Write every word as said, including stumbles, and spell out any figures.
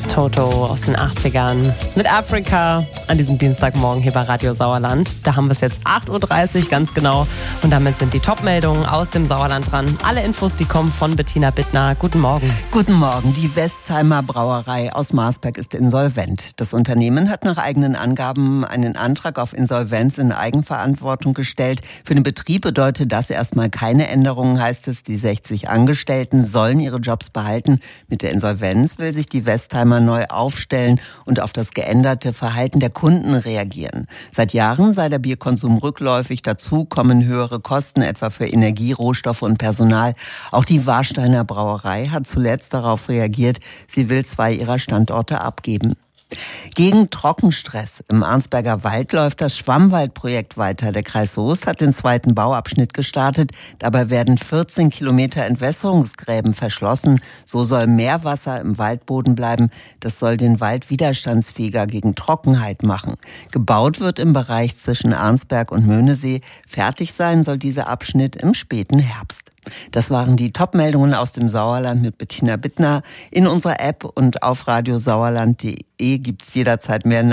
Toto aus den achtzigern mit Afrika an diesem Dienstagmorgen hier bei Radio Sauerland. Da haben wir es jetzt acht Uhr dreißig, ganz genau. Und damit sind die Top-Meldungen aus dem Sauerland dran. Alle Infos, die kommen von Bettina Bittner. Guten Morgen. Guten Morgen. Die Westheimer Brauerei aus Marsberg ist insolvent. Das Unternehmen hat nach eigenen Angaben einen Antrag auf Insolvenz in Eigenverantwortung gestellt. Für den Betrieb bedeutet das erstmal keine Änderungen, heißt es. Die sechzig Angestellten sollen ihre Jobs behalten. Mit der Insolvenz will sich die Westheimer neu aufstellen und auf das geänderte Verhalten der Kunden reagieren. Seit Jahren sei der Bierkonsum rückläufig. Dazu kommen höhere Kosten, etwa für Energie, Rohstoffe und Personal. Auch die Warsteiner Brauerei hat zuletzt darauf reagiert. Sie will zwei ihrer Standorte abgeben. Gegen Trockenstress im Arnsberger Wald läuft das Schwammwaldprojekt weiter. Der Kreis Soest hat den zweiten Bauabschnitt gestartet. Dabei werden vierzehn Kilometer Entwässerungsgräben verschlossen. So soll mehr Wasser im Waldboden bleiben. Das soll den Wald widerstandsfähiger gegen Trockenheit machen. Gebaut wird im Bereich zwischen Arnsberg und Möhnesee. Fertig sein soll dieser Abschnitt im späten Herbst. Das waren die Top-Meldungen aus dem Sauerland mit Bettina Bittner. In unserer App und auf radiosauerland punkt de gibt's jederzeit mehr